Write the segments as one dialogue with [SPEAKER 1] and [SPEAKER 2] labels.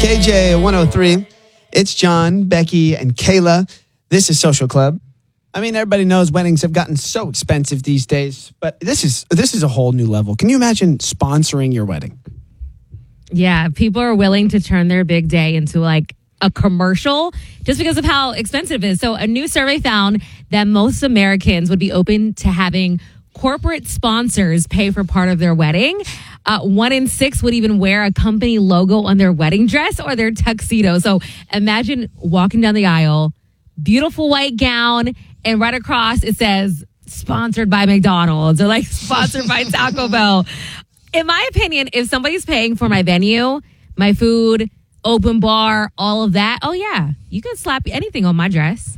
[SPEAKER 1] KJ 103. It's John, Becky, and Kayla. This is Social Club. I mean, everybody knows weddings have gotten so expensive these days, but this is a whole new level. Can you imagine sponsoring your wedding?
[SPEAKER 2] Yeah, people are willing to turn their big day into like a commercial just because of how expensive it is. So a new survey found that most Americans would be open to having corporate sponsors pay for part of their wedding. 1 in 6 would even wear a company logo on their wedding dress or their tuxedo. So imagine walking down the aisle, beautiful white gown, and right across it says sponsored by McDonald's or like sponsored by Taco Bell. In my opinion, if somebody's paying for my venue, my food, open bar, all of that, oh yeah, you can slap anything on my dress.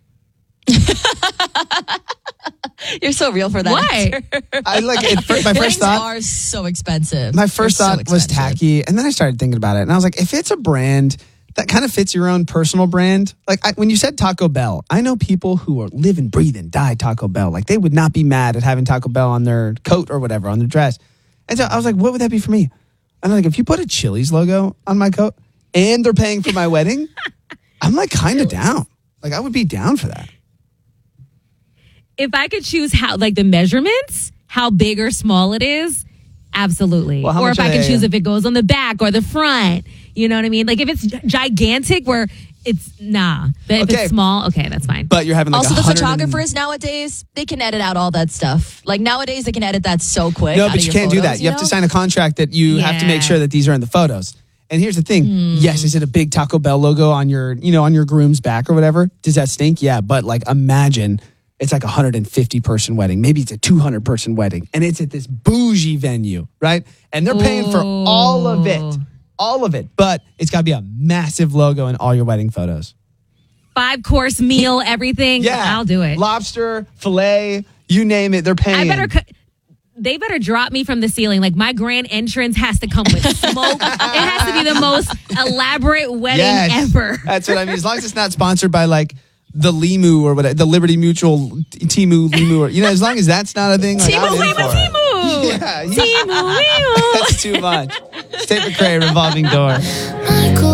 [SPEAKER 3] You're so real for that.
[SPEAKER 2] Why?
[SPEAKER 1] I like it. My first thought
[SPEAKER 3] are so expensive.
[SPEAKER 1] My first thought was tacky, and then I started thinking about it, and I was like, if it's a brand that kind of fits your own personal brand, like when you said Taco Bell, I know people who are live and breathe and die Taco Bell. Like they would not be mad at having Taco Bell on their coat or whatever, on their dress. And so I was like, what would that be for me? And I'm like, if you put a Chili's logo on my coat and they're paying for my wedding, I'm like kind of down. Like I would be down for that.
[SPEAKER 2] If I could choose how, like the measurements, how big or small it is, absolutely.
[SPEAKER 1] Well,
[SPEAKER 2] or if I can choose if it goes on the back or the front, you know what I mean? Like if it's gigantic where it's nah. But if it's small, okay, that's fine.
[SPEAKER 1] But you're having like
[SPEAKER 3] also the photographers nowadays, they can edit out all that stuff. Like nowadays they can edit that so quick.
[SPEAKER 1] No, but you can't do that. You have to sign a contract that you have to make sure that these are in the photos. And here's the thing. Yes, is it a big Taco Bell logo on your, on your groom's back or whatever? Does that stink? Yeah, but like imagine it's like a 150 person wedding. Maybe it's a 200 person wedding. And it's at this bougie venue, right? And they're paying for all of it. All of it. But it's got to be a massive logo in all your wedding photos.
[SPEAKER 2] 5-course meal, everything.
[SPEAKER 1] Yeah.
[SPEAKER 2] I'll do it.
[SPEAKER 1] Lobster, filet, you name it. They're paying.
[SPEAKER 2] They better drop me from the ceiling. Like my grand entrance has to come with smoke. It has to be the most elaborate wedding ever.
[SPEAKER 1] That's what I mean. As long as it's not sponsored by like the Limu or whatever, the Liberty Mutual, Timu, Limu, or, as long as that's not a thing. Like,
[SPEAKER 2] Timu.
[SPEAKER 1] Yeah.
[SPEAKER 2] Timu.
[SPEAKER 1] That's too much. State McRae, revolving door.